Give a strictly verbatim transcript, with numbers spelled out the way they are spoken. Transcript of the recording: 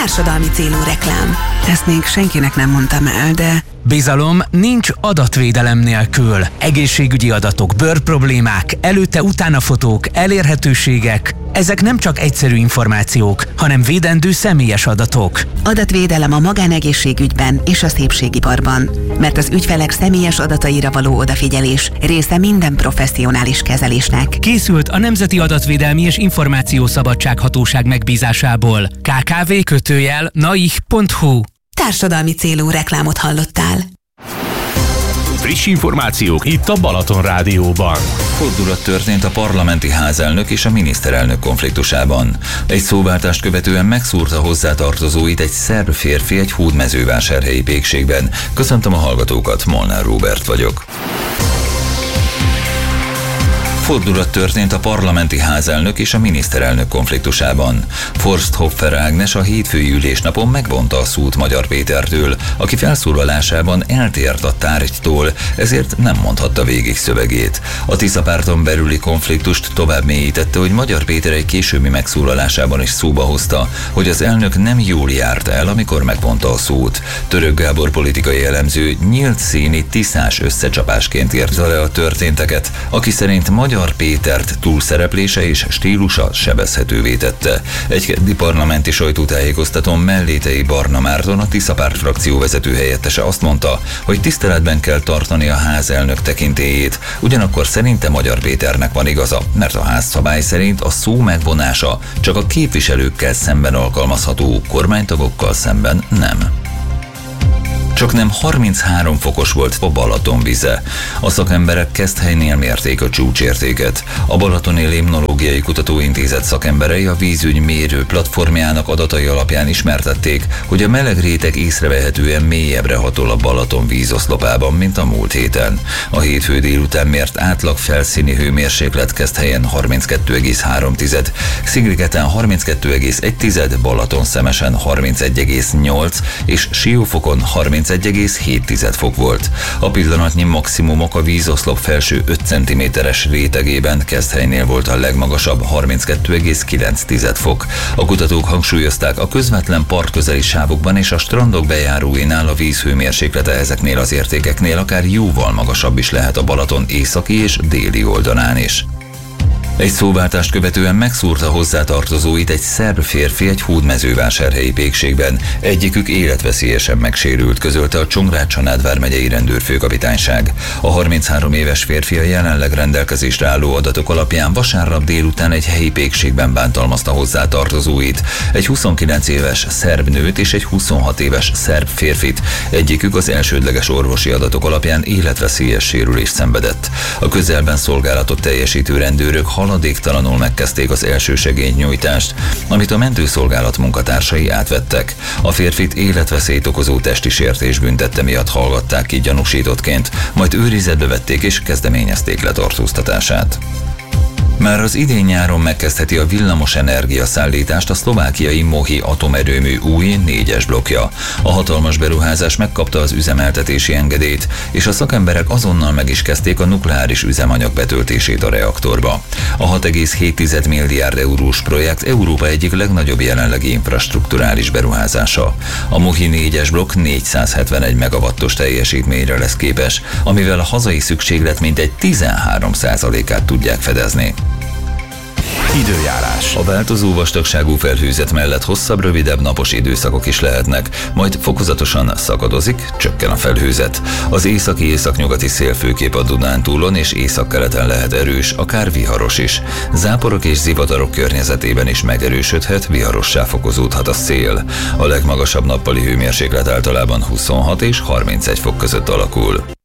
Társadalmi célú reklám. Ezt még senkinek nem mondtam el, de... Bizalom nincs adatvédelem nélkül. Egészségügyi adatok, bőrproblémák, előtte-utána fotók, elérhetőségek. Ezek nem csak egyszerű információk, hanem védendő személyes adatok. Adatvédelem a magánegészségügyben és a szépségiparban, mert az ügyfelek személyes adataira való odafigyelés része minden professzionális kezelésnek. Készült a Nemzeti Adatvédelmi és Információszabadság Hatóság megbízásából. ká ká vé kötőjel naih pont hu. Társadalmi célú reklámot hallottál. Friss információk itt a Balaton Rádióban. Fordulat történt a parlamenti házelnök és a miniszterelnök konfliktusában. Egy szóváltást követően megszúrta hozzátartozóit egy szerb férfi egy hódmezővásárhelyi pékségben. Köszöntöm a hallgatókat, Molnár Róbert vagyok. Fordulat történt a parlamenti házelnök és a miniszterelnök konfliktusában. Forsthoffer Ágnes a hétfői ülésnapon megvonta a szót Magyar Pétertől, aki felszólalásában eltért a tárgytól, ezért nem mondhatta végig szövegét. A Tisza párton belüli konfliktust tovább mélyítette, hogy Magyar Péter egy későbbi megszólalásában is szóba hozta, hogy az elnök nem jól járt el, amikor megvonta a szót. Török Gábor politikai elemző nyílt színi tiszás összecsapásként írta le a történteket, aki szerint Magyar Magyar Pétert túlszereplése és stílusa sebezhetővé tette. Egy keddi parlamenti sajtótájékoztatón Mellétei Barna Márton, a Tisza párt frakció vezető helyettese azt mondta, hogy tiszteletben kell tartani a házelnök tekintélyét. Ugyanakkor szerinte Magyar Péternek van igaza, mert a házszabály szerint a szó megvonása csak a képviselőkkel szemben alkalmazható, kormánytagokkal szemben nem. Csaknem harminchárom fokos volt a Balaton vize. A szakemberek Keszthelynél mérték a csúcsértéket. A Balatoni Limnológiai Kutatóintézet szakemberei a vízügy mérő platformjának adatai alapján ismertették, hogy a meleg réteg észrevehetően mélyebbre hatol a Balaton vízoszlopában, mint a múlt héten. A hétfő délután mért átlag felszíni hőmérséklet Keszthelyen harminckettő egész három, Szigligeten harminckettő egész egy, Balatonszemesen harmincegy egész nyolc és Siófokon harmincegy egész hét fok volt. A pillanatnyi maximumok a vízoszlop felső öt centiméteres rétegében Keszthelynél volt a legmagasabb harminckettő egész kilenc fok. A kutatók hangsúlyozták, a közvetlen partközeli sávokban és a strandok bejáróinál a vízhőmérséklete ezeknél az értékeknél akár jóval magasabb is lehet a Balaton északi és déli oldalán is. Egy szóváltást követően megszúrta hozzátartozóit egy szerb férfi egy hódmezővásárhelyi pékségben. Egyikük életveszélyesen megsérült, közölte a Csongrád-Csanád vármegyei rendőrfőkapitányság. A harminchárom éves férfi a jelenleg rendelkezésre álló adatok alapján vasárnap délután egy helyi pékségben bántalmazta hozzátartozóit, egy huszonkilenc éves szerb nőt és egy huszonhat éves szerb férfit. Egyikük az elsődleges orvosi adatok alapján életveszélyes sérülést szenvedett. A közelben szolgálatot teljesítő rendőrök haladéktalanul megkezdték az elsősegélynyújtást, amit a mentőszolgálat munkatársai átvettek. A férfit életveszélyt okozó testi sértés büntette miatt hallgatták ki gyanúsítottként, majd őrizetbe vették és kezdeményezték letartóztatását. Már az idén nyáron megkezdheti a villamos energia szállítást a szlovákiai Mohi atomerőmű új négyes blokkja. A hatalmas beruházás megkapta az üzemeltetési engedélyt, és a szakemberek azonnal meg is kezdték a nukleáris üzemanyag betöltését a reaktorba. A hat egész hét milliárd eurós projekt Európa egyik legnagyobb jelenlegi infrastrukturális beruházása. A Mohi négyes blokk négyszázhetvenegy megawattos teljesítményre lesz képes, amivel a hazai szükséglet mintegy tizenhárom százalékát tudják fedezni. Időjárás. A változó vastagságú felhőzet mellett hosszabb, rövidebb napos időszakok is lehetnek, majd fokozatosan szakadozik, csökken a felhőzet. Az északi-északnyugati szél főképp a Dunántúlon és északkeleten lehet erős, akár viharos is. Záporok és zivatarok környezetében is megerősödhet, viharossá fokozódhat a szél. A legmagasabb nappali hőmérséklet általában huszonhat és harmincegy fok között alakul.